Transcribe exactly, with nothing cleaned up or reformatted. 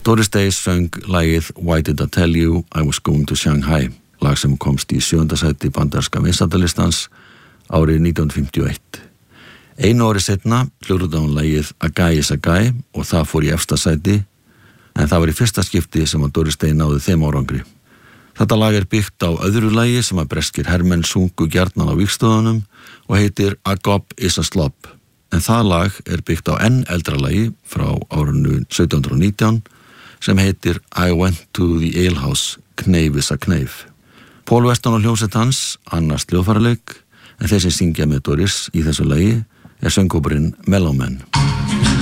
Doris Day söng lagið Why Did I Tell You I Was Going to Shanghai, lag sem komst í sjöunda sæti bandaríska vinsældalistans árið nítján hundruð fimmtíu og eitt. Einu ári seinna hljóðritaði hún lagið A Guy is a Guy og það fór í efsta sæti, en það var í fyrsta skipti sem að Doris Day náði þeim árangri. Þetta lag er byggt á öðru lagi sem að breskir hermenn sungu gjarnan á vígstöðunum og heitir A Gob is a Slob, en það lag er byggt á enn eldra lagi frá árinu sautján hundruð og nítján sem heitir I Went to the Alehouse, Kneif is a Kneif. Paul Weston og hljómsveit hans annast hljóðfæraleik, en þeir sem syngja með Doris í þessu lagi er söngkópurinn Mellow Men.